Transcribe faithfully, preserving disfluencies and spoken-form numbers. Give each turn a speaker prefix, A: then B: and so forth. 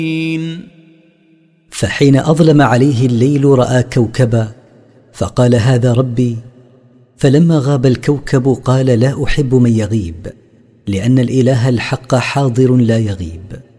A: فحين أظلم عليه الليل رأى كوكبا فقال هذا ربي، فلما غاب الكوكب قال لا أحب من يغيب، لأن الإله الحق حاضر لا يغيب.